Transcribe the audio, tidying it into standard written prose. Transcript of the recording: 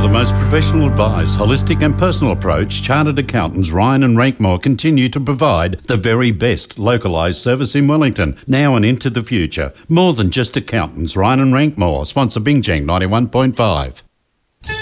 the most professional advice, holistic and personal approach, Chartered Accountants Ryan and Rankmore continue to provide the very best localised service in Wellington, now and into the future. More than just accountants, Ryan and Rankmore, sponsor Bingjang 91.5.